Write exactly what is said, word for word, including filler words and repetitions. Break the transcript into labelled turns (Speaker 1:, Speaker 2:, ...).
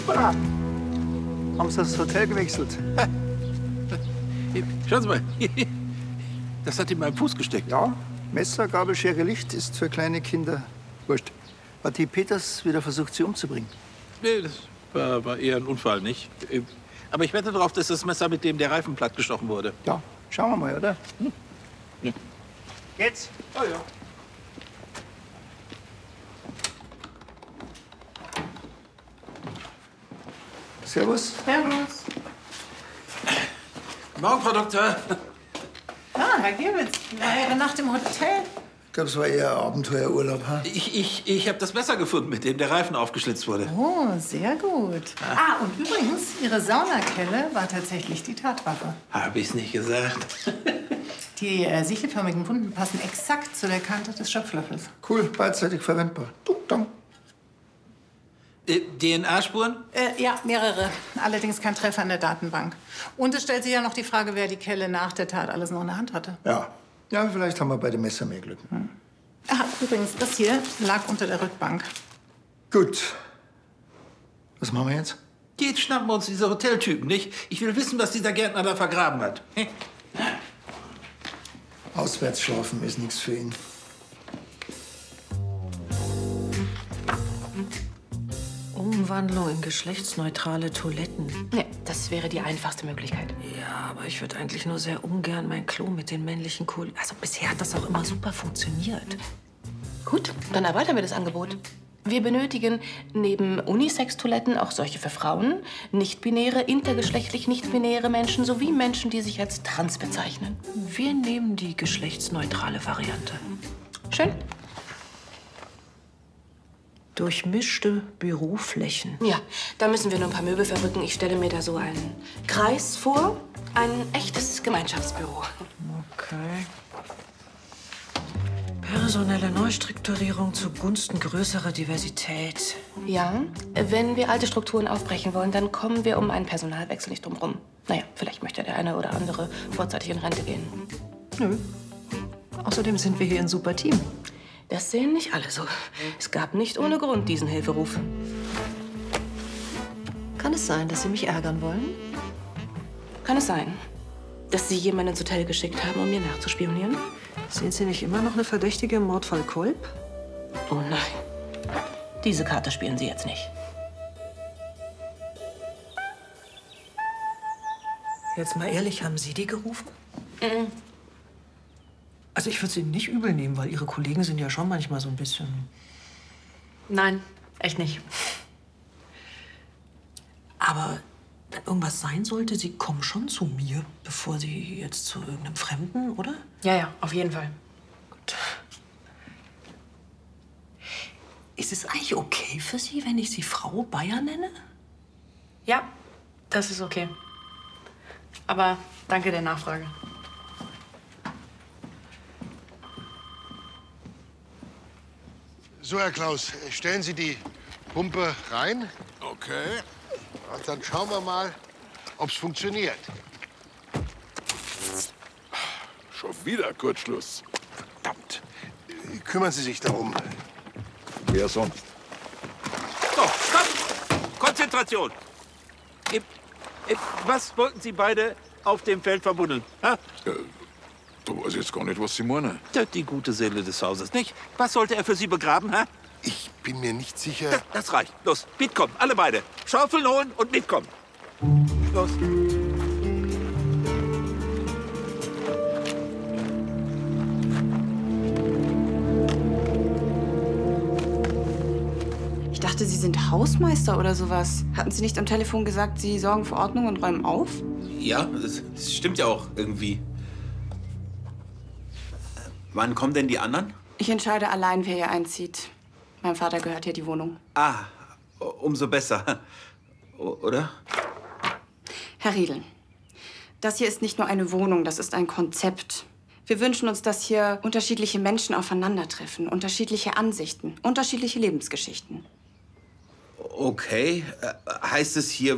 Speaker 1: Hoppala! Haben Sie das Hotel gewechselt?
Speaker 2: Schauen Sie mal. Das hat in meinem Fuß gesteckt.
Speaker 1: Ja, Messer, Gabel, Schere, Licht ist für kleine Kinder wurscht. Hat die Peters wieder versucht, sie umzubringen?
Speaker 2: Nee, das war, war eher ein Unfall, nicht? Aber ich wette darauf, dass das Messer, mit dem der Reifen platt gestochen wurde.
Speaker 1: Ja, schauen wir mal, oder?
Speaker 2: Hm. Ja.
Speaker 1: Geht's?
Speaker 2: Oh ja.
Speaker 1: Servus.
Speaker 3: Servus.
Speaker 2: Morgen, Frau Doktor.
Speaker 3: Ah, Herr Giebitz, war Ihre Nacht im Hotel?
Speaker 1: Ich glaube, es war eher Abenteuerurlaub. Ha?
Speaker 2: Ich, ich, ich habe das Messer gefunden, mit dem der Reifen aufgeschlitzt wurde.
Speaker 3: Oh, sehr gut. Ah, und übrigens, Ihre Saunakelle war tatsächlich die Tatwaffe.
Speaker 2: Habe ich's nicht gesagt.
Speaker 3: Die äh, sichelförmigen Wunden passen exakt zu der Kante des Schöpflöffels.
Speaker 1: Cool, beidseitig verwendbar. Du, dann.
Speaker 2: Äh, D N A-Spuren?
Speaker 3: Äh, ja, mehrere. Allerdings kein Treffer in der Datenbank. Und es stellt sich ja noch die Frage, wer die Kelle nach der Tat alles noch in der Hand hatte.
Speaker 1: Ja. Ja, vielleicht haben wir bei dem Messer mehr Glück. Hm.
Speaker 3: Ah, übrigens, das hier lag unter der Rückbank.
Speaker 1: Gut. Was machen wir jetzt?
Speaker 2: Jetzt schnappen wir uns diese Hoteltypen, nicht? Ich will wissen, was dieser Gärtner da vergraben hat.
Speaker 1: Auswärts schlafen ist nichts für ihn.
Speaker 4: Umwandlung in geschlechtsneutrale Toiletten.
Speaker 5: Nee, das wäre die einfachste Möglichkeit.
Speaker 4: Ja, aber ich würde eigentlich nur sehr ungern mein Klo mit den männlichen Kollegen. Also bisher hat das auch immer super funktioniert.
Speaker 5: Gut, dann erweitern wir das Angebot. Wir benötigen neben Unisex-Toiletten auch solche für Frauen, nicht-binäre, intergeschlechtlich nicht-binäre Menschen sowie Menschen, die sich als trans bezeichnen.
Speaker 4: Wir nehmen die geschlechtsneutrale Variante.
Speaker 5: Schön.
Speaker 4: Durchmischte Büroflächen.
Speaker 5: Ja, da müssen wir nur ein paar Möbel verrücken. Ich stelle mir da so einen Kreis vor. Ein echtes Gemeinschaftsbüro.
Speaker 4: Okay. Personelle Neustrukturierung zugunsten größerer Diversität.
Speaker 5: Ja, wenn wir alte Strukturen aufbrechen wollen, dann kommen wir um einen Personalwechsel nicht drum rum. Naja, vielleicht möchte der eine oder andere vorzeitig in Rente gehen.
Speaker 4: Nö. Außerdem sind wir hier ein super Team.
Speaker 5: Das sehen nicht alle so. Es gab nicht ohne Grund diesen Hilferuf.
Speaker 4: Kann es sein, dass Sie mich ärgern wollen?
Speaker 5: Kann es sein, dass Sie jemanden ins Hotel geschickt haben, um mir nachzuspionieren?
Speaker 4: Sind Sie nicht immer noch eine Verdächtige im Mordfall Kolb?
Speaker 5: Oh nein. Diese Karte spielen Sie jetzt nicht.
Speaker 4: Jetzt mal ehrlich, haben Sie die gerufen?
Speaker 5: Mhm.
Speaker 4: Also ich würde es Ihnen nicht übel nehmen, weil Ihre Kollegen sind ja schon manchmal so ein bisschen...
Speaker 5: Nein, echt nicht.
Speaker 4: Aber wenn irgendwas sein sollte, Sie kommen schon zu mir, bevor Sie jetzt zu irgendeinem Fremden, oder?
Speaker 5: Ja, ja, auf jeden Fall.
Speaker 4: Gut. Ist es eigentlich okay für Sie, wenn ich Sie Frau Bayer nenne?
Speaker 5: Ja, das ist okay. Aber danke der Nachfrage.
Speaker 6: So, Herr Klaus, stellen Sie die Pumpe rein.
Speaker 7: Okay.
Speaker 6: Und dann schauen wir mal, ob es funktioniert.
Speaker 7: Schon wieder Kurzschluss.
Speaker 6: Verdammt. Kümmern Sie sich darum.
Speaker 7: Wer sonst?
Speaker 2: So, stopp! Konzentration! Äh, äh, Was wollten Sie beide auf dem Feld verbuddeln? Ha?
Speaker 7: Äh, da weiß ich jetzt gar nicht, was Sie meinen.
Speaker 2: Die gute Seele des Hauses, nicht? Was sollte er für Sie begraben, ha?
Speaker 6: Ich bin mir nicht sicher.
Speaker 2: Das, das reicht. Los, mitkommen, alle beide. Schaufeln holen und mitkommen. Los.
Speaker 8: Ich dachte, Sie sind Hausmeister oder sowas. Hatten Sie nicht am Telefon gesagt, Sie sorgen für Ordnung und räumen auf?
Speaker 9: Ja, das, das stimmt ja auch irgendwie. Wann kommen denn die anderen?
Speaker 8: Ich entscheide allein, wer hier einzieht. Meinem Vater gehört hier die Wohnung.
Speaker 9: Ah, umso besser. O- Oder?
Speaker 8: Herr Riedel, das hier ist nicht nur eine Wohnung, das ist ein Konzept. Wir wünschen uns, dass hier unterschiedliche Menschen aufeinandertreffen, unterschiedliche Ansichten, unterschiedliche Lebensgeschichten.
Speaker 9: Okay. Äh, heißt es, hier